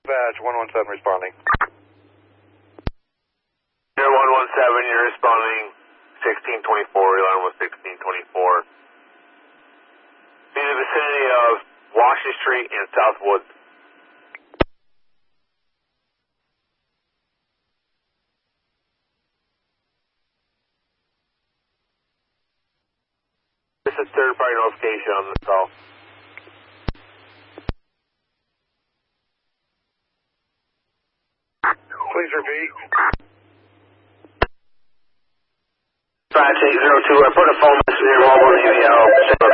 Badge 117 responding. 0117, you're responding 1624, you're on with 1624. In the vicinity of Washington Street and Southwood. This is third-party notification on this call. Please repeat. Dispatch 802, I put a phone message in your mobile AVL.